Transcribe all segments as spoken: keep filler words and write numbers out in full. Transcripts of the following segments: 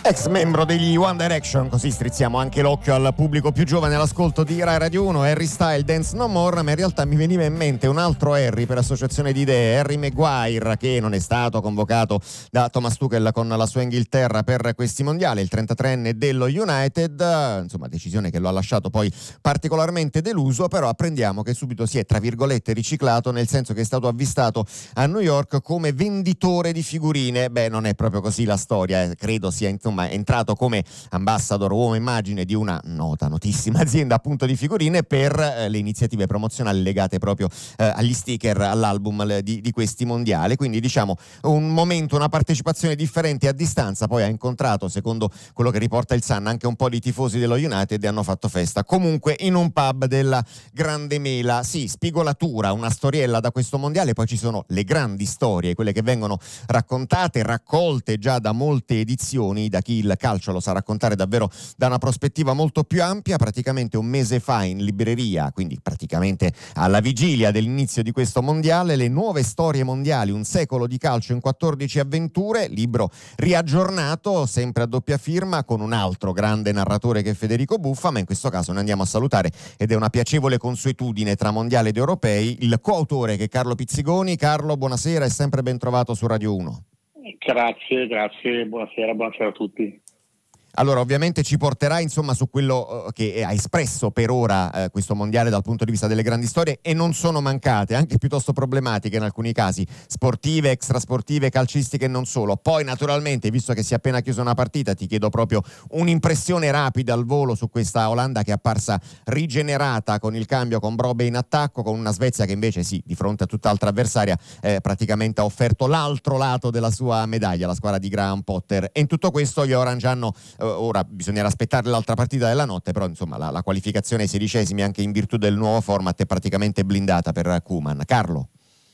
Ex membro degli One Direction, così strizziamo anche l'occhio al pubblico più giovane all'ascolto di Rai Radio uno. Harry Styles, Dance No More, ma in realtà mi veniva in mente un altro Harry per associazione di idee, Harry Maguire, che non è stato convocato da Thomas Tuchel con la sua Inghilterra per questi mondiali, il trentatreenne dello United, insomma decisione che lo ha lasciato poi particolarmente deluso, però apprendiamo che subito si è tra virgolette riciclato, nel senso che è stato avvistato a New York come venditore di figurine. Beh, non è proprio così la storia, eh. credo sia insomma è entrato come ambassador, uomo immagine di una nota, notissima azienda appunto di figurine per eh, le iniziative promozionali legate proprio eh, agli sticker, all'album di, di questi mondiali. Quindi diciamo un momento, una partecipazione differente a distanza. Poi ha incontrato, secondo quello che riporta il Sun, anche un po' di tifosi dello United e hanno fatto festa comunque in un pub della Grande Mela. Sì, spigolatura, una storiella da questo mondiale, poi ci sono le grandi storie, quelle che vengono raccontate, raccolte già da molte edizioni, da chi il calcio lo sa raccontare davvero da una prospettiva molto più ampia. Praticamente un mese fa in libreria, quindi praticamente alla vigilia dell'inizio di questo mondiale, Le nuove storie mondiali, un secolo di calcio in quattordici avventure, libro riaggiornato, sempre a doppia firma, con un altro grande narratore che è Federico Buffa, ma in questo caso noi andiamo a salutare, ed è una piacevole consuetudine tra mondiali ed europei, il coautore che è Carlo Pizzigoni. Carlo, buonasera e sempre ben trovato su Radio uno. Grazie, grazie, buonasera, buonasera a tutti. Allora, ovviamente ci porterà insomma su quello uh, che ha espresso per ora uh, questo mondiale dal punto di vista delle grandi storie, e non sono mancate, anche piuttosto problematiche in alcuni casi, sportive, extrasportive, calcistiche e non solo. Poi naturalmente, visto che si è appena chiusa una partita, ti chiedo proprio un'impressione rapida al volo su questa Olanda che è apparsa rigenerata con il cambio, con Brobbey in attacco, con una Svezia che invece sì, di fronte a tutt'altra avversaria, eh, praticamente ha offerto l'altro lato della sua medaglia, la squadra di Graham Potter. E in tutto questo gli Orange hanno uh, ora bisognerà aspettare l'altra partita della notte, però insomma la, la qualificazione ai sedicesimi, anche in virtù del nuovo format, è praticamente blindata per Koeman. Carlo?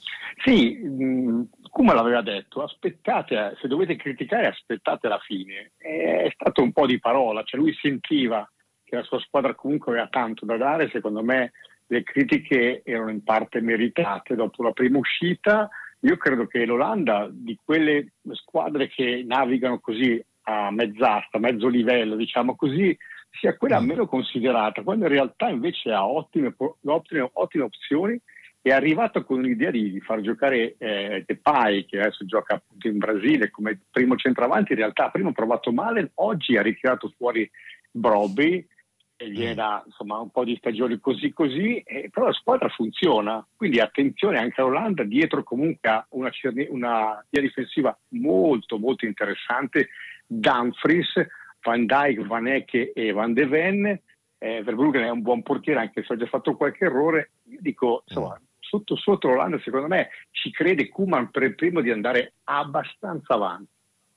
Sì, Koeman l'aveva detto, aspettate, se dovete criticare aspettate la fine. È stato un po' di parola, cioè lui sentiva che la sua squadra comunque aveva tanto da dare. Secondo me le critiche erano in parte meritate dopo la prima uscita. Io credo che l'Olanda, di quelle squadre che navigano così a mezz'asta, mezzo livello, diciamo così, sia quella meno considerata, quando in realtà invece ha ottime, ottime, ottime opzioni. È arrivato con l'idea di, di far giocare eh, Depay, che adesso gioca appunto in Brasile come primo centravanti. In realtà prima ha provato male, oggi ha ritirato fuori Brobbey e gli era insomma un po' di stagioni così così, eh, però la squadra funziona, quindi attenzione anche all'Olanda, dietro comunque ha una, una via difensiva molto molto interessante, Dumfries, Van Dijk, Van Ecke e Van de Ven. eh, Verbruggen è un buon portiere, anche se ha già fatto qualche errore. Io dico, insomma, sotto sotto l'Olanda secondo me ci crede Koeman per primo di andare abbastanza avanti.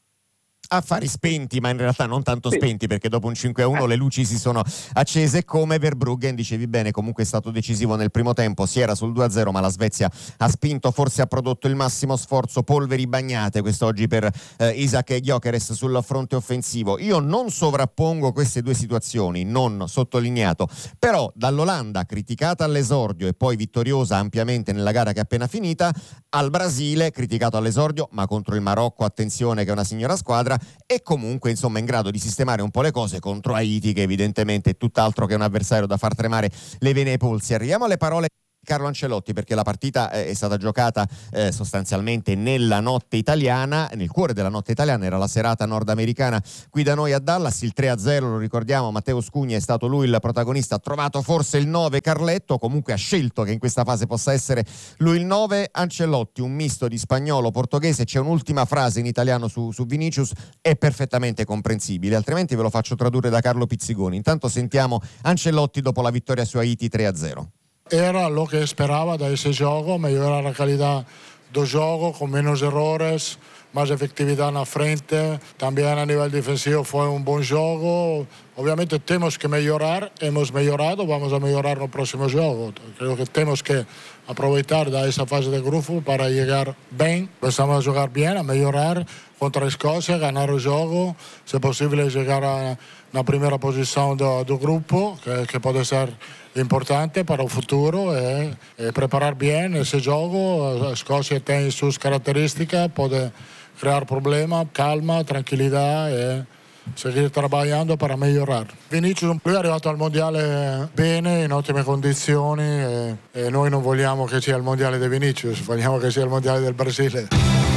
Affari spenti, ma in realtà non tanto spenti, perché dopo un cinque a uno le luci si sono accese. Come Verbruggen, dicevi bene, comunque è stato decisivo nel primo tempo, si era sul due a zero, ma la Svezia ha spinto, forse ha prodotto il massimo sforzo, polveri bagnate quest'oggi per eh, Isaac e Gyökeres sul fronte offensivo. Io non sovrappongo queste due situazioni, non sottolineato, però dall'Olanda criticata all'esordio e poi vittoriosa ampiamente nella gara che è appena finita, al Brasile criticato all'esordio, ma contro il Marocco, attenzione, che è una signora squadra, e comunque insomma in grado di sistemare un po' le cose contro Haiti, che evidentemente è tutt'altro che un avversario da far tremare le vene ai polsi. Arriviamo alle parole Carlo Ancelotti, perché la partita è stata giocata eh, sostanzialmente nella notte italiana, nel cuore della notte italiana, era la serata nordamericana qui da noi a Dallas. Il tre a zero, lo ricordiamo, Matteo Scugni è stato lui il protagonista, ha trovato forse il nove Carletto, comunque ha scelto che in questa fase possa essere lui il nove. Ancelotti, un misto di spagnolo, portoghese, c'è un'ultima frase in italiano su, su Vinicius, è perfettamente comprensibile, altrimenti ve lo faccio tradurre da Carlo Pizzigoni. Intanto sentiamo Ancelotti dopo la vittoria su Haiti tre a zero. Era lo que esperaba de ese juego, mejorar la calidad del juego con menos errores, más efectividad en la frente. También a nivel defensivo fue un buen juego. Obviamente tenemos que mejorar, hemos mejorado, vamos a mejorar en el próximo juego. Creo que tenemos que aprovechar de esa fase de grupo para llegar bien. Empezamos a jugar bien, a mejorar contra Escocia, ganar el juego, si posible llegar a la primera posición del do grupo, que, que puede ser importante para el futuro, e, e preparar bien ese juego. Escocia tiene sus características, puede crear problemas, calma, tranquilidad, e seguir trabajando para mejorar. Vinicius lui è arrivato al mondiale bene, in ottime condizioni e, e noi non vogliamo che sia il mondiale di Vinicius, vogliamo che sia il mondiale del Brasile.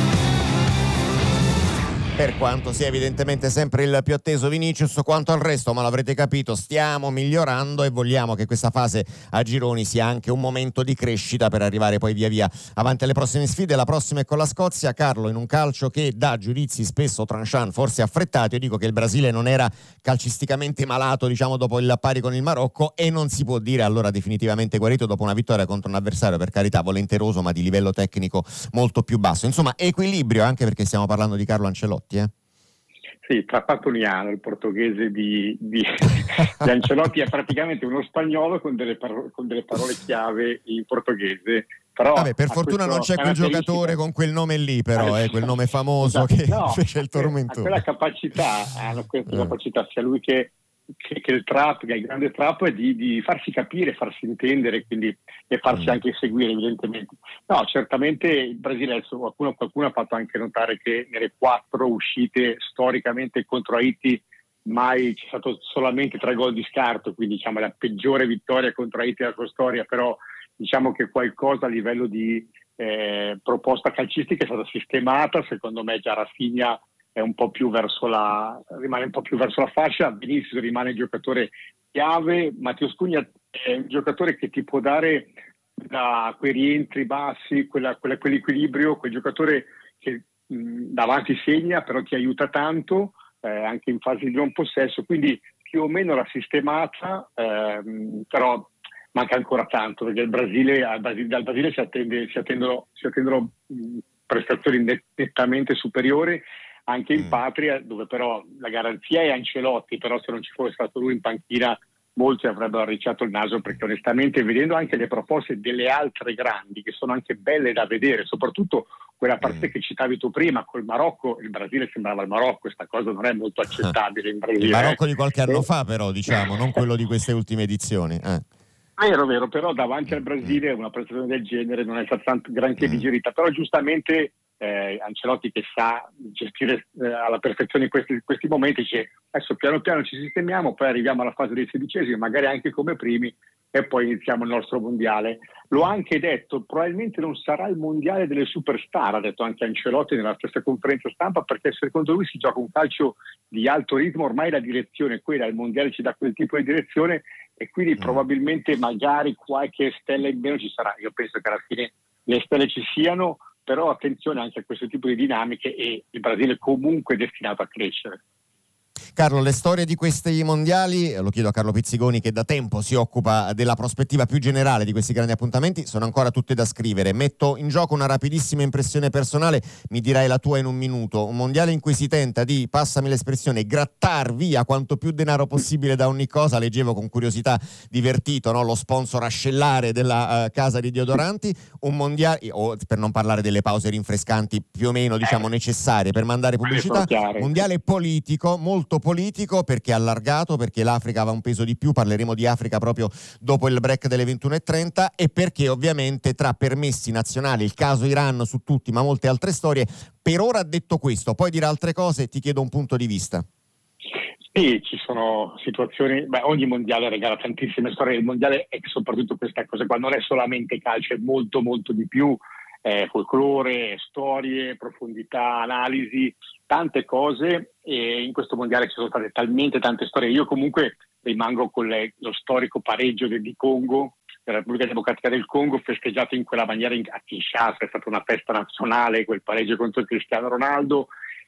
Per quanto sia evidentemente sempre il più atteso Vinicius, quanto al resto, ma l'avrete capito, stiamo migliorando e vogliamo che questa fase a gironi sia anche un momento di crescita per arrivare poi via via avanti alle prossime sfide. La prossima è con la Scozia. Carlo, in un calcio che dà giudizi spesso tranchant, forse affrettati, io dico che il Brasile non era calcisticamente malato, diciamo, dopo il pari con il Marocco, e non si può dire allora definitivamente guarito dopo una vittoria contro un avversario, per carità, volenteroso, ma di livello tecnico molto più basso. Insomma, equilibrio, anche perché stiamo parlando di Carlo Ancelotti. Eh? Sì, Trapattoniano, il portoghese di, di, di Ancelotti, è praticamente uno spagnolo con delle, paro- con delle parole chiave in portoghese. Però vabbè, per fortuna non c'è quel giocatore con quel nome lì, però, eh, quel nome famoso che no, fece il tormentone. Ha quella capacità, hanno questa capacità, sia lui che Che, che il trap, che il grande trap è di, di farsi capire, farsi intendere, quindi e farsi mm. anche seguire, evidentemente. No, certamente il Brasile, adesso qualcuno, qualcuno ha fatto anche notare che nelle quattro uscite storicamente contro Haiti mai c'è stato solamente tre gol di scarto, quindi diciamo la peggiore vittoria contro Haiti della sua storia, però diciamo che qualcosa a livello di eh, proposta calcistica è stata sistemata. Secondo me già Rafinha è un po' più verso la rimane un po' più verso la fascia, Vinicius rimane il giocatore chiave, Matteo Cugna è un giocatore che ti può dare da quei rientri bassi, quella, quella, quell'equilibrio, quel giocatore che mh, davanti segna però ti aiuta tanto eh, anche in fase di non possesso, quindi più o meno l'ha sistemata, ehm, però manca ancora tanto, perché il Brasile, al Brasile, dal Brasile si, attende, si attendono, si attendono mh, prestazioni nettamente superiori anche in patria, dove però la garanzia è Ancelotti, però se non ci fosse stato lui in panchina molti avrebbero arricciato il naso, perché onestamente vedendo anche le proposte delle altre grandi che sono anche belle da vedere, soprattutto quella partita mm. che citavi tu prima col Marocco, il Brasile sembrava il Marocco, questa cosa non è molto accettabile in Brasile. Il Marocco eh. di qualche anno eh. fa però, diciamo, non quello di queste ultime edizioni. Eh. Vero, vero, però davanti al Brasile una prestazione del genere non è stata tanto granché mm. digerita, però giustamente eh, Ancelotti, che sa gestire eh, alla perfezione questi, questi momenti, dice adesso piano piano ci sistemiamo, poi arriviamo alla fase dei sedicesimi, magari anche come primi, e poi iniziamo il nostro mondiale. L'ho anche detto, probabilmente non sarà il mondiale delle superstar, ha detto anche Ancelotti nella stessa conferenza stampa, perché secondo lui si gioca un calcio di alto ritmo, ormai la direzione è quella, il mondiale ci dà quel tipo di direzione, e quindi probabilmente magari qualche stella in meno ci sarà. Io penso che alla fine le stelle ci siano, però attenzione anche a questo tipo di dinamiche, e il Brasile comunque è destinato a crescere. Carlo, le storie di questi mondiali, lo chiedo a Carlo Pizzigoni che da tempo si occupa della prospettiva più generale di questi grandi appuntamenti, sono ancora tutte da scrivere. Metto in gioco una rapidissima impressione personale, mi dirai la tua in un minuto. Un mondiale in cui si tenta di, passami l'espressione, grattar via quanto più denaro possibile da ogni cosa. Leggevo con curiosità, divertito, no? Lo sponsor ascellare della uh, casa di deodoranti. Un mondiale, o per non parlare delle pause rinfrescanti più o meno diciamo necessarie per mandare pubblicità. Mondiale politico, molto politico, perché allargato, perché l'Africa aveva un peso di più, parleremo di Africa proprio dopo il break delle ventuno e trenta, e perché ovviamente tra permessi nazionali, il caso Iran su tutti, ma molte altre storie. Per ora detto questo, poi dire altre cose, ti chiedo un punto di vista. Sì, ci sono situazioni, beh, ogni mondiale regala tantissime storie, il mondiale è soprattutto questa cosa qua, non è solamente calcio, è molto molto di più, eh, folklore, storie, profondità, analisi, tante cose, e in questo mondiale ci sono state talmente tante storie. Io comunque rimango con le, lo storico pareggio del, di Congo, della Repubblica Democratica del Congo, festeggiato in quella maniera in, a Kinshasa, è stata una festa nazionale quel pareggio contro il Cristiano Ronaldo,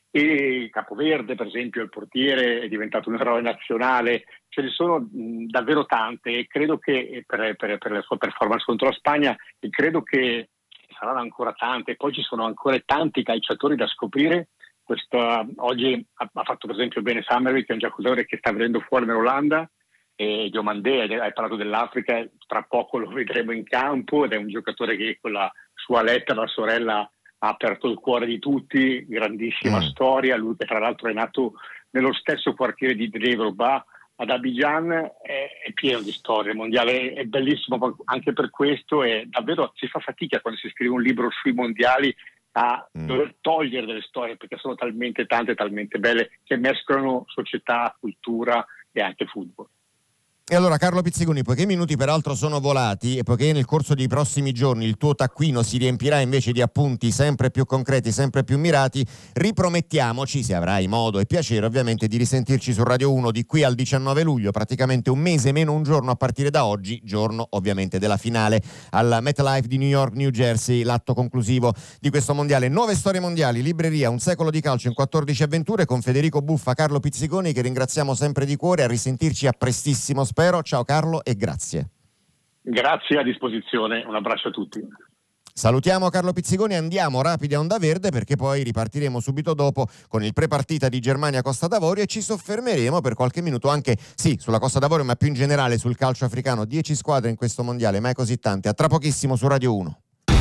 e Capoverde per esempio, il portiere, è diventato un eroe nazionale. Ce ne sono mh, davvero tante, e credo che per, per, per la sua performance contro la Spagna, e credo che saranno ancora tante. Poi ci sono ancora tanti calciatori da scoprire. Questa, oggi ha, ha fatto per esempio bene Summerville, che è un giocatore che sta venendo fuori nell'Olanda, e Diomandé, hai parlato dell'Africa, tra poco lo vedremo in campo, ed è un giocatore che con la sua Letta, la sorella, ha aperto il cuore di tutti, grandissima mm. storia. Lui che tra l'altro è nato nello stesso quartiere di Drogba ad Abidjan, è, è pieno di storie. Il mondiale è bellissimo anche per questo, e davvero si fa fatica quando si scrive un libro sui mondiali a Mm. dover togliere delle storie perché sono talmente tante, talmente belle, che mescolano società, cultura e anche football. E allora Carlo Pizziconi, poiché i minuti peraltro sono volati e poiché nel corso dei prossimi giorni il tuo taccuino si riempirà invece di appunti sempre più concreti, sempre più mirati, ripromettiamoci, se avrai modo e piacere ovviamente, di risentirci su Radio uno di qui al diciannove luglio, praticamente un mese meno un giorno a partire da oggi, giorno ovviamente della finale al MetLife di New York, New Jersey, l'atto conclusivo di questo mondiale. Nuove storie mondiali, libreria, un secolo di calcio in quattordici avventure con Federico Buffa, Carlo Pizziconi, che ringraziamo sempre di cuore, a risentirci a prestissimo spero. Ciao Carlo e grazie. Grazie, a disposizione, un abbraccio a tutti. Salutiamo Carlo Pizziconi e andiamo rapidi a Onda Verde, perché poi ripartiremo subito dopo con il prepartita di Germania-Costa d'Avorio e ci soffermeremo per qualche minuto anche, sì, sulla Costa d'Avorio, ma più in generale sul calcio africano. Dieci squadre in questo mondiale, mai così tante. A tra pochissimo su Radio uno.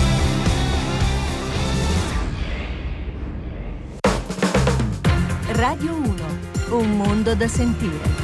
Radio uno, un mondo da sentire.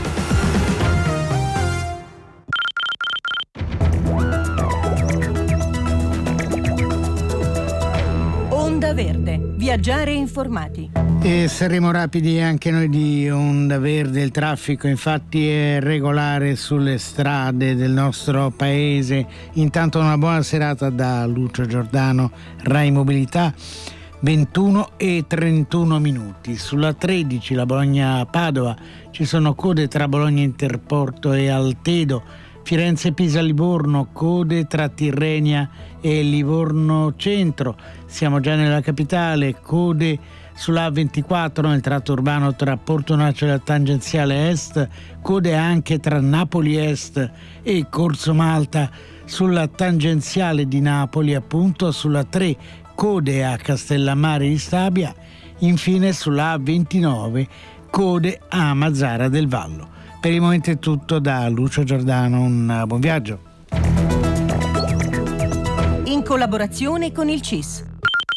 Onda Verde, viaggiare informati. E saremo rapidi anche noi di Onda Verde. Il traffico infatti è regolare sulle strade del nostro paese. Intanto una buona serata da Lucio Giordano, Rai Mobilità. ventuno e trentuno minuti. Sulla tredici, la Bologna-Padova, ci sono code tra Bologna Interporto e Altedo. Firenze-Pisa-Livorno, code tra Tirrenia e Livorno Centro. Siamo già nella capitale, code sulla A ventiquattro nel tratto urbano tra Porto Nacero e la tangenziale est, code anche tra Napoli Est e Corso Malta sulla tangenziale di Napoli, appunto sulla tre, code a Castellammare di Stabia. Infine sulla A ventinove, code a Mazzara del Vallo. Per il momento è tutto da Lucio Giordano, un buon viaggio. In collaborazione con il C I S.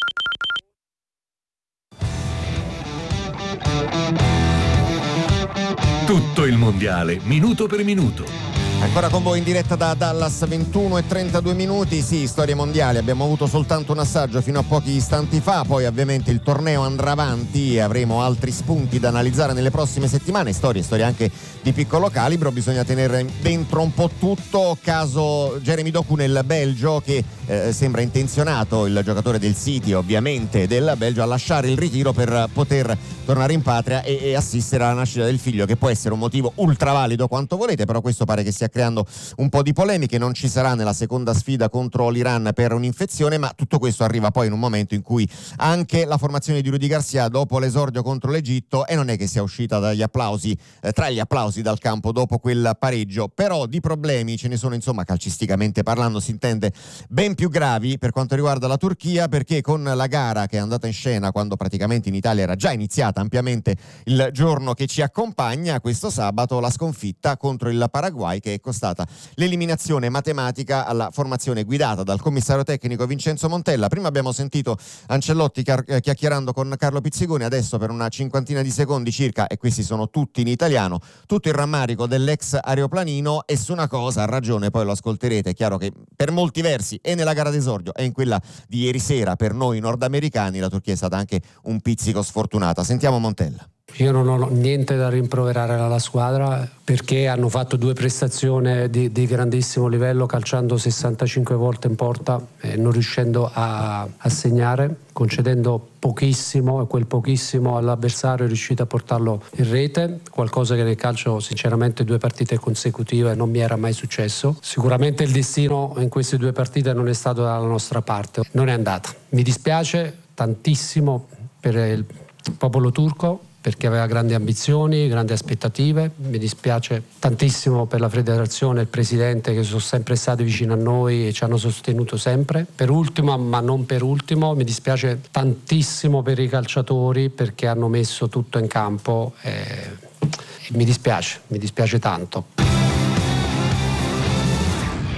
Tutto il mondiale, minuto per minuto. Ancora con voi in diretta da Dallas, ventuno e trentadue minuti. Sì, storie mondiali, abbiamo avuto soltanto un assaggio fino a pochi istanti fa, poi ovviamente il torneo andrà avanti e avremo altri spunti da analizzare nelle prossime settimane, storie, storie anche di piccolo calibro, bisogna tenere dentro un po' tutto. Caso Jeremy Doku nel Belgio, che eh, sembra intenzionato, il giocatore del City ovviamente del Belgio, a lasciare il ritiro per poter tornare in patria e, e assistere alla nascita del figlio, che può essere un motivo ultra valido quanto volete, però questo pare che sia creando un po' di polemiche. Non ci sarà nella seconda sfida contro l'Iran per un'infezione, ma tutto questo arriva poi in un momento in cui anche la formazione di Rudy Garcia, dopo l'esordio contro l'Egitto, e non è che sia uscita dagli applausi, eh, tra gli applausi dal campo dopo quel pareggio, però di problemi ce ne sono, insomma, calcisticamente parlando si intende, ben più gravi per quanto riguarda la Turchia, perché con la gara che è andata in scena quando praticamente in Italia era già iniziata ampiamente il giorno che ci accompagna, questo sabato la sconfitta contro il Paraguay, che è costata l'eliminazione matematica alla formazione guidata dal commissario tecnico Vincenzo Montella. Prima abbiamo sentito Ancelotti chiacchierando con Carlo Pizziconi, adesso per una cinquantina di secondi circa, e questi sono tutti in italiano, tutto il rammarico dell'ex aeroplanino. E su una cosa ha ragione, poi lo ascolterete, è chiaro che per molti versi, e nella gara d'esordio e in quella di ieri sera, per noi nordamericani la Turchia è stata anche un pizzico sfortunata. Sentiamo Montella. Io non ho niente da rimproverare alla squadra, perché hanno fatto due prestazioni di, di grandissimo livello, calciando sessantacinque volte in porta e non riuscendo a, a segnare, concedendo pochissimo, e quel pochissimo all'avversario è riuscito a portarlo in rete, qualcosa che nel calcio sinceramente due partite consecutive non mi era mai successo. Sicuramente il destino in queste due partite non è stato dalla nostra parte, non è andata. Mi dispiace tantissimo per il popolo turco, perché aveva grandi ambizioni, grandi aspettative. Mi dispiace tantissimo per la federazione e il presidente, che sono sempre stati vicino a noi e ci hanno sostenuto sempre. Per ultimo, ma non per ultimo, mi dispiace tantissimo per i calciatori, perché hanno messo tutto in campo e, e mi dispiace, mi dispiace tanto.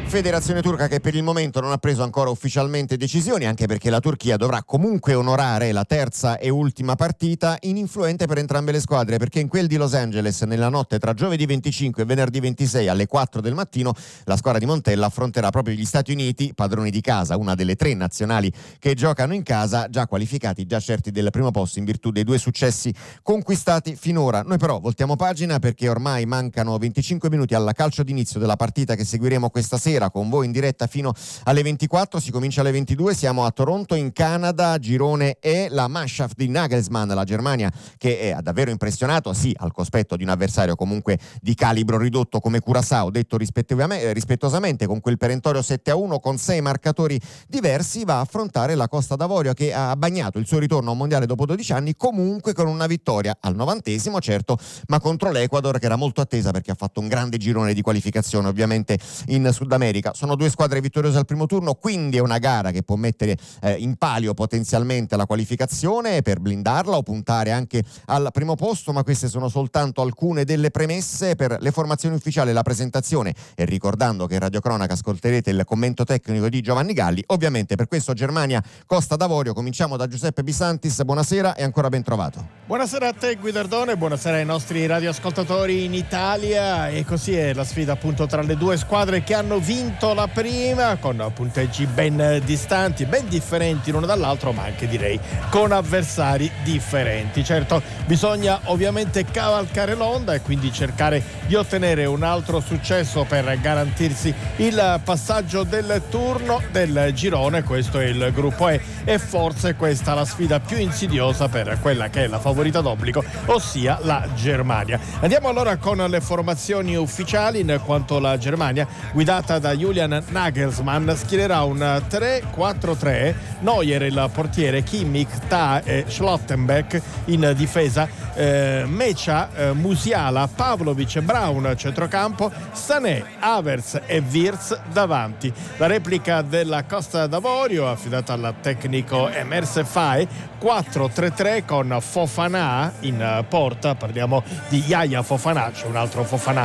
Federazione turca che per il momento non ha preso ancora ufficialmente decisioni, anche perché la Turchia dovrà comunque onorare la terza e ultima partita, ininfluente per entrambe le squadre, perché in quel di Los Angeles nella notte tra giovedì venticinque e venerdì ventisei alle quattro del mattino la squadra di Montella affronterà proprio gli Stati Uniti, padroni di casa, una delle tre nazionali che giocano in casa, già qualificati, già certi del primo posto in virtù dei due successi conquistati finora. Noi però voltiamo pagina, perché ormai mancano venticinque minuti alla calcio d'inizio della partita che seguiremo questa sera con voi in diretta fino alle ventiquattro. Si comincia alle ventidue, siamo a Toronto in Canada, girone E, la Mannschaft di Nagelsmann, la Germania che ha davvero impressionato, sì, al cospetto di un avversario comunque di calibro ridotto come Curaçao, detto rispettosamente, con quel perentorio sette a uno con sei marcatori diversi, va a affrontare la Costa d'Avorio che ha bagnato il suo ritorno a un mondiale dopo dodici anni, comunque con una vittoria al novantesimo, certo, ma contro l'Ecuador che era molto attesa perché ha fatto un grande girone di qualificazione ovviamente in Sud America. Sono due squadre vittoriose al primo turno, quindi è una gara che può mettere eh, in palio potenzialmente la qualificazione per blindarla o puntare anche al primo posto, ma queste sono soltanto alcune delle premesse per le formazioni ufficiali e la presentazione, e ricordando che in radiocronaca ascolterete il commento tecnico di Giovanni Galli. Ovviamente per questo Germania Costa d'Avorio cominciamo da Giuseppe Bisantis. Buonasera e ancora ben trovato. Buonasera a te Guidardone, buonasera ai nostri radioascoltatori in Italia. E così è la sfida appunto tra le due squadre che hanno vinto la prima, con punteggi ben distanti, ben differenti l'uno dall'altro, ma anche direi con avversari differenti. Certo, bisogna ovviamente cavalcare l'onda e quindi cercare di ottenere un altro successo per garantirsi il passaggio del turno del girone. Questo è il gruppo E e forse questa è la sfida più insidiosa per quella che è la favorita d'obbligo, ossia la Germania. Andiamo allora con le formazioni ufficiali, in quanto la Germania, guidata da Julian Nagelsmann, schiererà un tre quattro tre, Neuer il portiere, Kimmich, Tah e Schlottenbeck in difesa, eh, Mecha, eh, Musiala, Pavlovic, Braun centrocampo, Sané, Havertz e Wirtz davanti. La replica della Costa d'Avorio, affidata al tecnico Emerse Fae, quattro tre tre con Fofana in porta, parliamo di Yaya Fofana, c'è un altro Fofana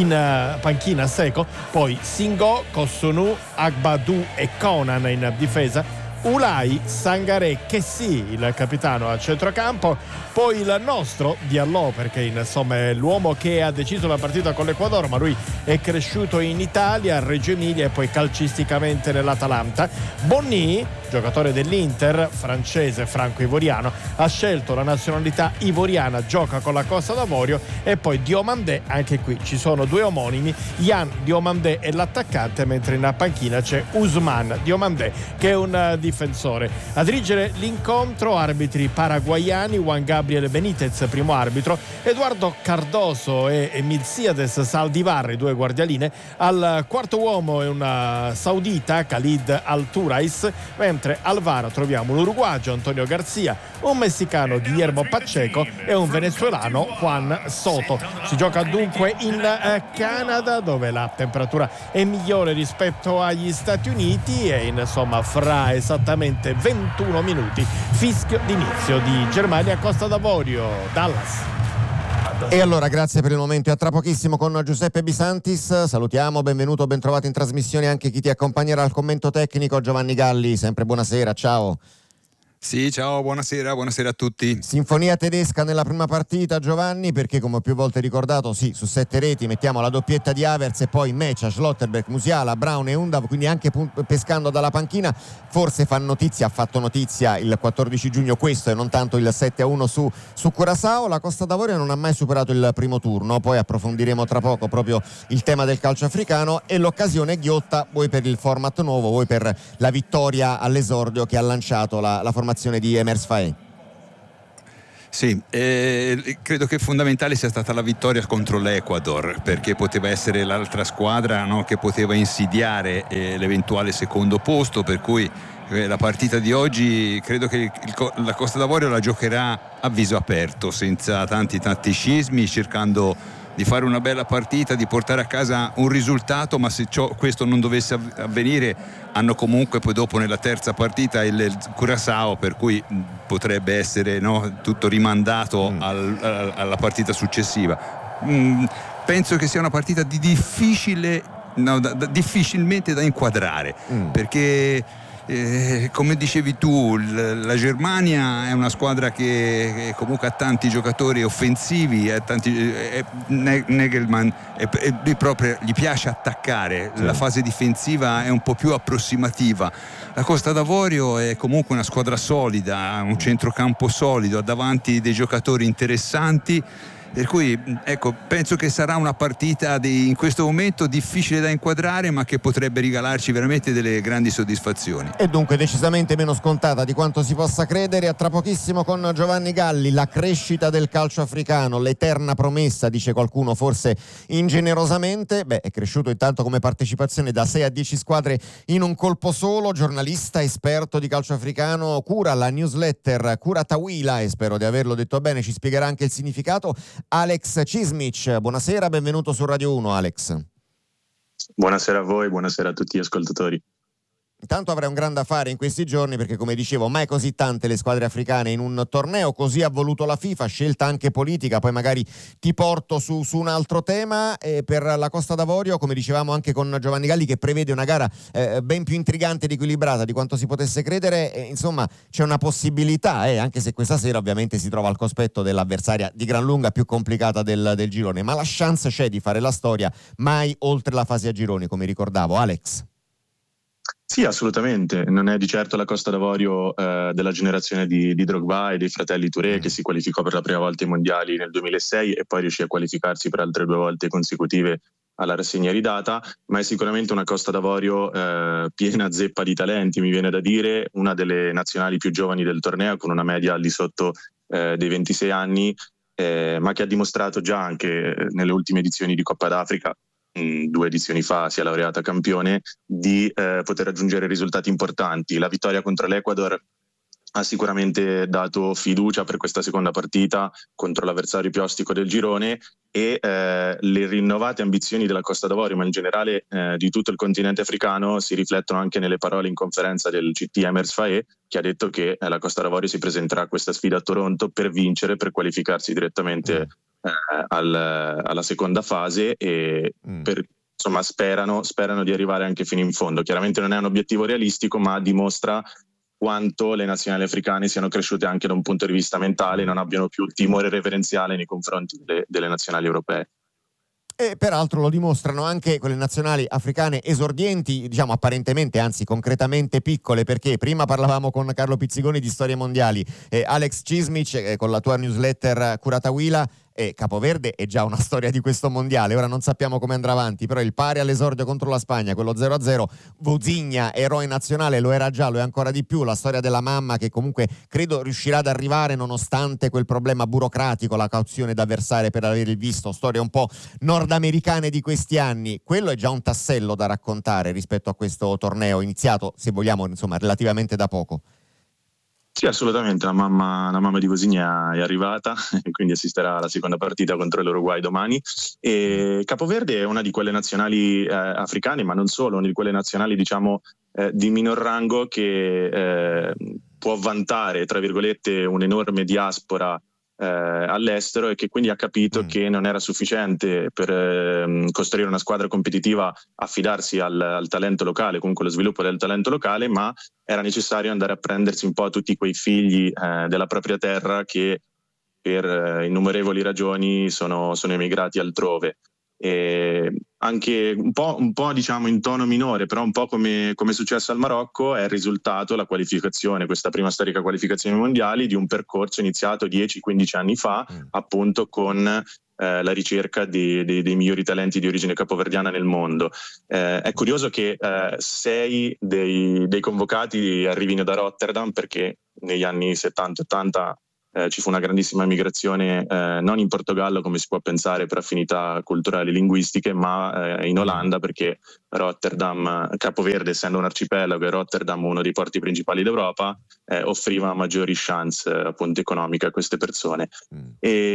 in panchina secco, poi Singo, Kosunu, Agbadou e Conan in difesa, Ulai, Sangaré, Kessi il capitano a centrocampo, poi il nostro Diallo, perché insomma è l'uomo che ha deciso la partita con l'Ecuador, ma lui è cresciuto in Italia, a Reggio Emilia e poi calcisticamente nell'Atalanta. Bonni, giocatore dell'Inter, francese franco-ivoriano, ha scelto la nazionalità ivoriana, gioca con la Costa d'Avorio. E poi Diomandé, anche qui ci sono due omonimi, Yan Diomandé è l'attaccante, mentre in panchina c'è Ousmane Diomandé che è un difensore. A dirigere l'incontro arbitri paraguayani, Juan Gabriel Benitez primo arbitro, Eduardo Cardoso e Milziades Saldivar, due guardialine. Al quarto uomo è una saudita, Khalid Al-Turais, mentre al V A R troviamo un uruguagio, Antonio Garcia, un messicano, Guillermo Pacheco, e un venezuelano, Juan Soto. Si gioca dunque in Canada, dove la temperatura è migliore rispetto agli Stati Uniti, e insomma fra esattamente ventuno minuti fischio d'inizio di Germania Costa d'Avorio. Dallas. E allora grazie per il momento e a tra pochissimo con Giuseppe Bisantis. Salutiamo, benvenuto, ben trovato in trasmissione anche chi ti accompagnerà al commento tecnico, Giovanni Galli. Sempre buonasera, ciao. Sì, ciao, buonasera, buonasera a tutti. Sinfonia tedesca nella prima partita, Giovanni, perché come ho più volte ricordato, sì, su sette reti mettiamo la doppietta di Havertz e poi Mecha, Schlotterbeck, Musiala, Braun e Undav, quindi anche pescando dalla panchina. Forse fa notizia, ha fatto notizia il quattordici giugno questo e non tanto il sette a uno su, su Curaçao. La Costa d'Avorio non ha mai superato il primo turno, poi approfondiremo tra poco proprio il tema del calcio africano, e l'occasione ghiotta, voi per il format nuovo, voi per la vittoria all'esordio che ha lanciato la, la formazione di Emers Faé. Sì, eh, credo che fondamentale sia stata la vittoria contro l'Ecuador, perché poteva essere l'altra squadra, no, che poteva insidiare eh, l'eventuale secondo posto, per cui eh, la partita di oggi credo che il, il, la Costa d'Avorio la giocherà a viso aperto, senza tanti tatticismi, cercando di fare una bella partita, di portare a casa un risultato, ma se ciò, questo non dovesse avvenire, hanno comunque poi dopo nella terza partita il, il Curaçao, per cui potrebbe essere, no, tutto rimandato mm. al, al, alla partita successiva. Mm, penso che sia una partita di difficile no, da, da, difficilmente da inquadrare, mm. perché Eh, come dicevi tu, la Germania è una squadra che comunque ha tanti giocatori offensivi, ha tanti, è, Nagelsmann è, è proprio, gli piace attaccare, sì. La fase difensiva è un po' più approssimativa. La Costa d'Avorio è comunque una squadra solida, ha un centrocampo solido, ha davanti dei giocatori interessanti. Per cui ecco, penso che sarà una partita di, in questo momento difficile da inquadrare, ma che potrebbe regalarci veramente delle grandi soddisfazioni. E dunque decisamente meno scontata di quanto si possa credere. A tra pochissimo con Giovanni Galli. La crescita del calcio africano, l'eterna promessa, dice qualcuno forse ingenerosamente. Beh, è cresciuto intanto come partecipazione da sei a dieci squadre in un colpo solo. Giornalista esperto di calcio africano, cura la newsletter Kuratawila, e spero di averlo detto bene, ci spiegherà anche il significato, Alex Cismic. Buonasera, benvenuto su Radio uno, Alex. Buonasera a voi, buonasera a tutti gli ascoltatori. Intanto avrai un grande affare in questi giorni, perché come dicevo mai così tante le squadre africane in un torneo, così ha voluto la FIFA, scelta anche politica. Poi magari ti porto su, su un altro tema. E per la Costa d'Avorio, come dicevamo anche con Giovanni Galli, che prevede una gara eh, ben più intrigante ed equilibrata di quanto si potesse credere, eh, insomma c'è una possibilità, eh, anche se questa sera ovviamente si trova al cospetto dell'avversaria di gran lunga più complicata del, del girone, ma la chance c'è di fare la storia mai oltre la fase a gironi, come ricordavo. Alex? Sì, assolutamente. Non è di certo la Costa d'Avorio eh, della generazione di, di Drogba e dei fratelli Touré, mm. che si qualificò per la prima volta ai mondiali nel duemilasei e poi riuscì a qualificarsi per altre due volte consecutive alla rassegna ridata, ma è sicuramente una Costa d'Avorio eh, piena zeppa di talenti, mi viene da dire, una delle nazionali più giovani del torneo, con una media al di sotto eh, dei ventisei anni, eh, ma che ha dimostrato già anche nelle ultime edizioni di Coppa d'Africa, due edizioni fa si è laureata campione, di eh, poter raggiungere risultati importanti. La vittoria contro l'Ecuador ha sicuramente dato fiducia per questa seconda partita contro l'avversario più ostico del girone, e eh, le rinnovate ambizioni della Costa d'Avorio, ma in generale eh, di tutto il continente africano, si riflettono anche nelle parole in conferenza del C T Emers Faé, che ha detto che eh, la Costa d'Avorio si presenterà a questa sfida a Toronto per vincere, per qualificarsi direttamente mm. Eh, al, alla seconda fase, e mm. per, insomma sperano, sperano di arrivare anche fino in fondo. Chiaramente non è un obiettivo realistico, ma dimostra quanto le nazionali africane siano cresciute anche da un punto di vista mentale, non abbiano più timore reverenziale nei confronti delle, delle nazionali europee. E peraltro lo dimostrano anche quelle nazionali africane esordienti, diciamo apparentemente, anzi concretamente piccole, perché prima parlavamo con Carlo Pizzigoni di storie mondiali, eh, Alex Cismic eh, con la tua newsletter Kuratawila. E Capoverde è già una storia di questo mondiale, ora non sappiamo come andrà avanti, però il pari all'esordio contro la Spagna, quello zero a zero, Vozigna, eroe nazionale, lo era già, lo è ancora di più, la storia della mamma che comunque credo riuscirà ad arrivare nonostante quel problema burocratico, la cauzione da versare per avere il visto, storie un po' nordamericane di questi anni. Quello è già un tassello da raccontare rispetto a questo torneo iniziato, se vogliamo, insomma, relativamente da poco. Sì, assolutamente, la mamma, la mamma di Vozigna è arrivata, quindi assisterà alla seconda partita contro l'Uruguay domani. E Capoverde è una di quelle nazionali eh, africane, ma non solo, una di quelle nazionali diciamo eh, di minor rango, che eh, può vantare, tra virgolette, un'enorme diaspora Eh, all'estero, e che quindi ha capito mm. che non era sufficiente per eh, costruire una squadra competitiva affidarsi al, al talento locale, comunque lo sviluppo del talento locale, ma era necessario andare a prendersi un po' tutti quei figli eh, della propria terra che per eh, innumerevoli ragioni sono, sono emigrati altrove. E anche un po', un po' diciamo in tono minore, però un po' come, come è successo al Marocco, è il risultato, la qualificazione, questa prima storica qualificazione mondiali, di un percorso iniziato dieci quindici anni fa, mm. appunto con eh, la ricerca di, di, dei migliori talenti di origine capoverdiana nel mondo. Eh, è curioso che eh, sei dei, dei convocati arrivino da Rotterdam, perché negli anni settanta ottanta Eh, ci fu una grandissima migrazione eh, non in Portogallo, come si può pensare per affinità culturali e linguistiche, ma eh, in Olanda, perché Rotterdam, Capoverde essendo un arcipelago e Rotterdam uno dei porti principali d'Europa, eh, offriva maggiori chance eh, appunto economiche a queste persone. Mm.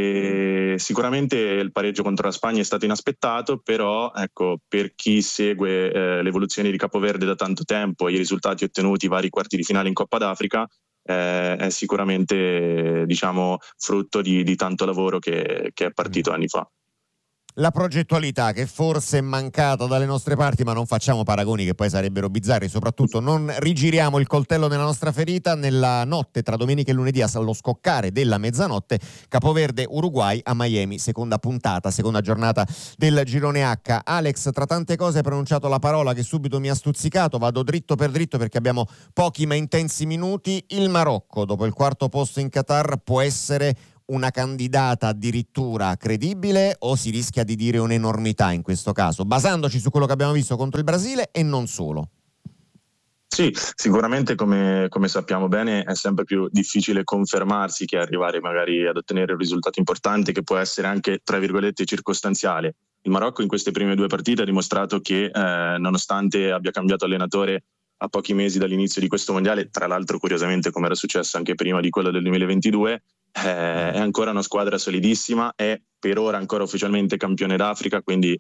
E sicuramente il pareggio contro la Spagna è stato inaspettato, però ecco, per chi segue eh, l'evoluzione di Capoverde da tanto tempo e i risultati ottenuti, i vari quarti di finale in Coppa d'Africa, Eh, è sicuramente diciamo frutto di, di tanto lavoro che, che è partito anni fa. La progettualità che forse è mancata dalle nostre parti, ma non facciamo paragoni che poi sarebbero bizzarri, soprattutto non rigiriamo il coltello nella nostra ferita. Nella notte tra domenica e lunedì allo scoccare della mezzanotte, Capoverde-Uruguay a Miami, seconda puntata, seconda giornata del girone H. Alex, tra tante cose hai pronunciato la parola che subito mi ha stuzzicato, vado dritto per dritto perché abbiamo pochi ma intensi minuti. Il Marocco, dopo il quarto posto in Qatar, può essere una candidata addirittura credibile o si rischia di dire un'enormità in questo caso, basandoci su quello che abbiamo visto contro il Brasile e non solo? Sì, sicuramente come, come sappiamo bene è sempre più difficile confermarsi che arrivare magari ad ottenere un risultato importante che può essere anche tra virgolette circostanziale. Il Marocco in queste prime due partite ha dimostrato che eh, nonostante abbia cambiato allenatore a pochi mesi dall'inizio di questo mondiale, tra l'altro curiosamente come era successo anche prima di quello del duemilaventidue, Eh, è ancora una squadra solidissima, è per ora ancora ufficialmente campione d'Africa, quindi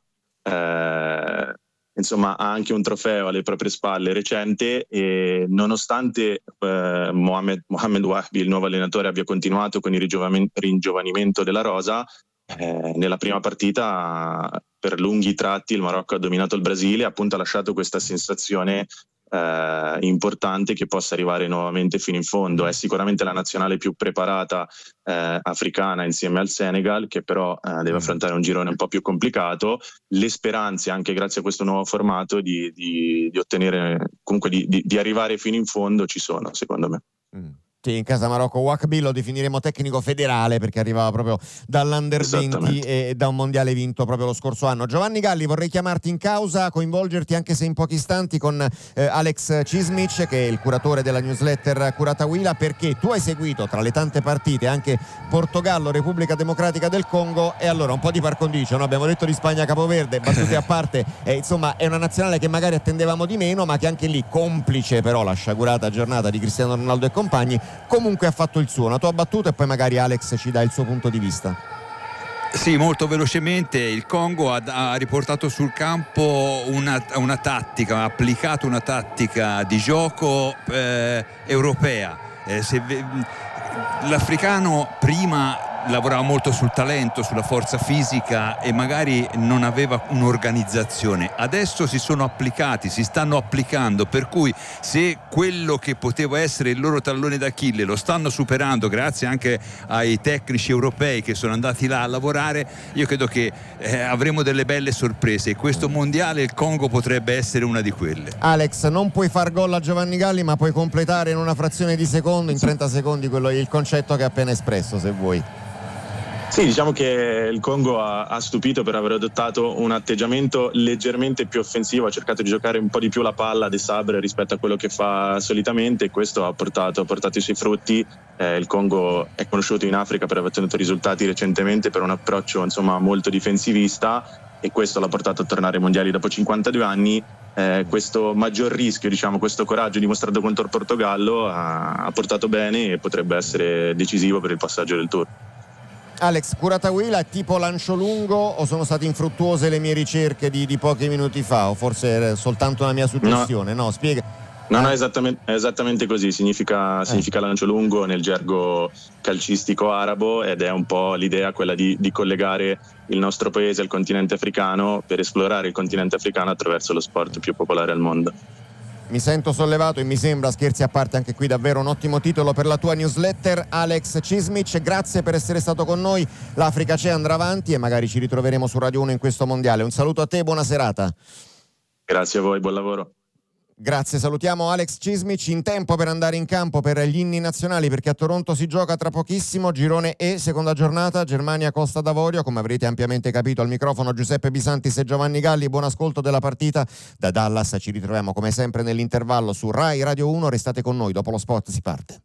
eh, insomma ha anche un trofeo alle proprie spalle recente e nonostante eh, Mohamed, Mohamed Wahbi, il nuovo allenatore, abbia continuato con il ringiovanimento della rosa, eh, nella prima partita per lunghi tratti il Marocco ha dominato il Brasile, appunto ha lasciato questa sensazione Eh, importante che possa arrivare nuovamente fino in fondo. È sicuramente la nazionale più preparata eh, africana insieme al Senegal, che però eh, deve affrontare un girone un po' più complicato. Le speranze, anche grazie a questo nuovo formato, di, di, di ottenere, comunque di, di, di arrivare fino in fondo ci sono, secondo me. Mm. Sì, in casa Marocco Wahbi lo definiremo tecnico federale perché arrivava proprio dall'Under venti e da un mondiale vinto proprio lo scorso anno. Giovanni Galli, vorrei chiamarti in causa, coinvolgerti anche se in pochi istanti con eh, Alex Cismic, che è il curatore della newsletter Curatahuila, perché tu hai seguito tra le tante partite anche Portogallo, Repubblica Democratica del Congo, e allora un po' di par condicio, no? Abbiamo detto di Spagna Capoverde, battute a parte, eh, insomma è una nazionale che magari attendevamo di meno, ma che anche lì, complice però la sciagurata giornata di Cristiano Ronaldo e compagni, comunque ha fatto il suo. Una tua battuta e poi magari Alex ci dà il suo punto di vista. Sì, molto velocemente il Congo ha, ha riportato sul campo una, una tattica, ha applicato una tattica di gioco eh, europea. Eh, se, l'africano prima lavorava molto sul talento, sulla forza fisica e magari non aveva un'organizzazione. Adesso si sono applicati, si stanno applicando, per cui se quello che poteva essere il loro tallone d'Achille lo stanno superando grazie anche ai tecnici europei che sono andati là a lavorare, io credo che eh, avremo delle belle sorprese e questo mondiale il Congo potrebbe essere una di quelle. Alex, non puoi far gol a Giovanni Galli, ma puoi completare in una frazione di secondo, in trenta secondi, quello il concetto che ha appena espresso, se vuoi. Sì, diciamo che il Congo ha, ha stupito per aver adottato un atteggiamento leggermente più offensivo, ha cercato di giocare un po' di più la palla De Sabre rispetto a quello che fa solitamente, e questo ha portato, ha portato i suoi frutti. Eh, il Congo è conosciuto in Africa per aver ottenuto risultati recentemente per un approccio insomma molto difensivista, e questo l'ha portato a tornare ai mondiali dopo cinquantadue anni. Eh, questo maggior rischio, diciamo, questo coraggio dimostrato contro il Portogallo ha, ha portato bene e potrebbe essere decisivo per il passaggio del Tour. Alex, Curatahuila è tipo lancio lungo o sono state infruttuose le mie ricerche di, di pochi minuti fa, o forse è soltanto una mia suggestione? No, no spiega. No, no, è esattamente, è esattamente così, significa, significa eh. lancio lungo nel gergo calcistico arabo, ed è un po' l'idea quella di, di collegare il nostro paese al continente africano per esplorare il continente africano attraverso lo sport più popolare al mondo. Mi sento sollevato e mi sembra, scherzi a parte, anche qui davvero un ottimo titolo per la tua newsletter. Alex Cismic, grazie per essere stato con noi. L'Africa c'è, andrà avanti e magari ci ritroveremo su Radio uno in questo mondiale. Un saluto a te, buona serata. Grazie a voi, buon lavoro. Grazie, salutiamo Alex Cismic, in tempo per andare in campo per gli inni nazionali, perché a Toronto si gioca tra pochissimo, girone E, seconda giornata, Germania-Costa d'Avorio. Come avrete ampiamente capito, al microfono Giuseppe Bisantis e Giovanni Galli. Buon ascolto della partita da Dallas. Ci ritroviamo come sempre nell'intervallo su Rai Radio uno, restate con noi, dopo lo spot si parte.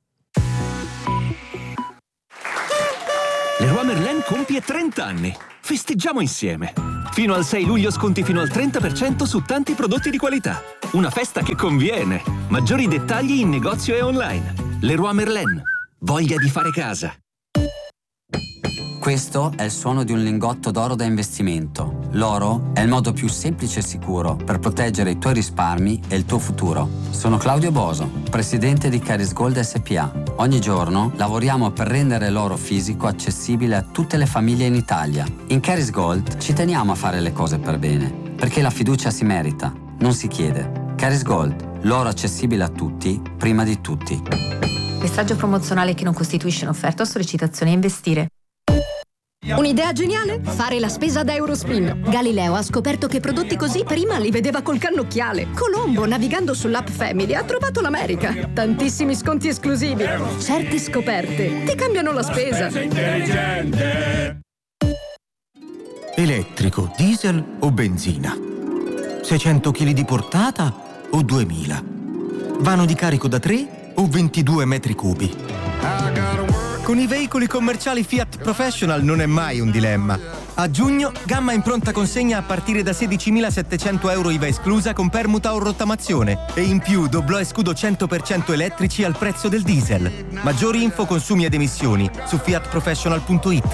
Leroy Merlin compie trenta anni. Festeggiamo insieme. Fino al sei luglio sconti fino al trenta per cento su tanti prodotti di qualità. Una festa che conviene. Maggiori dettagli in negozio e online. Leroy Merlin. Voglia di fare casa. Questo è il suono di un lingotto d'oro da investimento. L'oro è il modo più semplice e sicuro per proteggere i tuoi risparmi e il tuo futuro. Sono Claudio Boso, presidente di Caris Gold S P A. Ogni giorno lavoriamo per rendere l'oro fisico accessibile a tutte le famiglie in Italia. In Caris Gold ci teniamo a fare le cose per bene, perché la fiducia si merita, non si chiede. Caris Gold, l'oro accessibile a tutti, prima di tutti. Messaggio promozionale che non costituisce un'offerta o sollecitazione a investire. Un'idea geniale? Fare la spesa da Eurospin. Galileo ha scoperto che prodotti così prima li vedeva col cannocchiale. Colombo, navigando sull'app Family, ha trovato l'America. Tantissimi sconti esclusivi. Certe scoperte ti cambiano la spesa. Elettrico, diesel o benzina? seicento chili di portata o duemila? Vano di carico da tre o ventidue metri cubi? Con i veicoli commerciali Fiat Professional non è mai un dilemma. A giugno, gamma in pronta consegna a partire da sedicimilasettecento euro I V A esclusa con permuta o rottamazione. E in più doblò e scudo cento per cento elettrici al prezzo del diesel. Maggiori info, consumi ed emissioni su fiat professional punto it.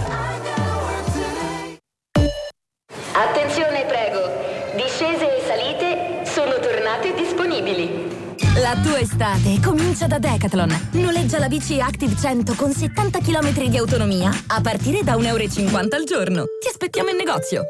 Attenzione, prego. Discese e salite sono tornate disponibili. La tua estate comincia da Decathlon. Noleggia la bici Active cento con settanta chilometri di autonomia a partire da un euro e cinquanta al giorno. Ti aspettiamo in negozio.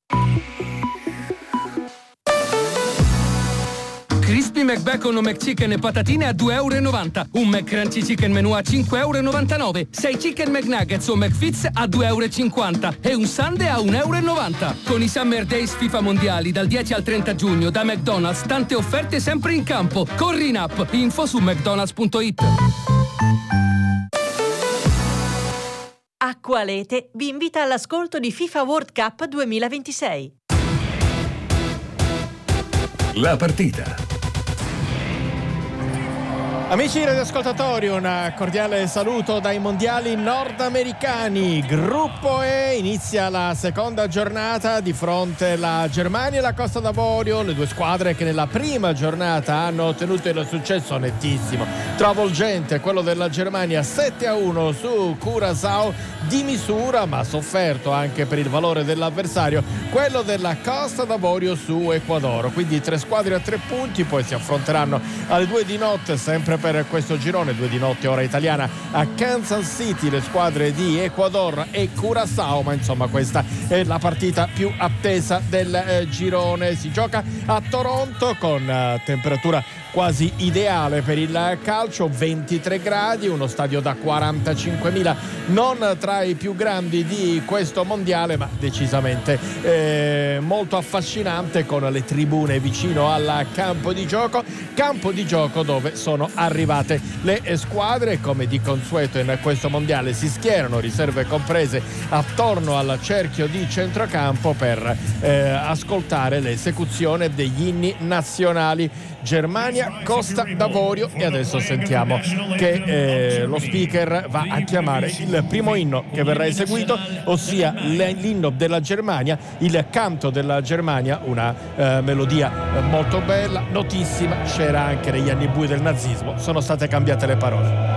Crispy McBacon o McChicken e patatine a due euro e novanta. Un McCrunchy Chicken Menù a cinque euro e novantanove. sei Chicken McNuggets o McFits a due euro e cinquanta. E un Sundae a un euro e novanta. Con i Summer Days FIFA Mondiali dal dieci al trenta giugno da McDonald's, tante offerte sempre in campo. Corri in app. Info su mcdonalds punto it. Acqualete vi invita all'ascolto di FIFA World Cup duemilaventisei. La partita. Amici radioascoltatori, un cordiale saluto dai mondiali nordamericani. Gruppo E, inizia la seconda giornata, di fronte la Germania e la Costa d'Avorio, le due squadre che nella prima giornata hanno ottenuto il successo nettissimo, travolgente, quello della Germania sette a uno su Curaçao, di misura ma sofferto anche per il valore dell'avversario, quello della Costa d'Avorio su Ecuador. Quindi tre squadre a tre punti, poi si affronteranno alle due di notte, sempre per questo girone, due di notte ora italiana, a Kansas City, le squadre di Ecuador e Curaçao. Ma insomma questa è la partita più attesa del eh, girone. Si gioca a Toronto con eh, temperatura quasi ideale per il calcio, ventitré gradi, uno stadio da quarantacinquemila, non tra i più grandi di questo mondiale, ma decisamente eh, molto affascinante, con le tribune vicino al campo di gioco, campo di gioco dove sono arrivate le squadre. Come di consueto in questo mondiale si schierano, riserve comprese, attorno al cerchio di centrocampo per eh, ascoltare l'esecuzione degli inni nazionali. Germania, Costa d'Avorio, e adesso sentiamo che eh, lo speaker va a chiamare il primo inno che verrà eseguito, ossia l'inno della Germania, il canto della Germania, una eh, melodia molto bella, notissima, c'era anche negli anni bui del nazismo, sono state cambiate le parole.